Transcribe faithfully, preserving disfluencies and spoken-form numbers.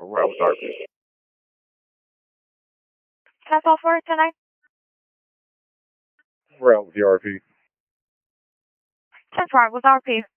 Route with R P. That's all for tonight. Route with the R P. That's right with R P.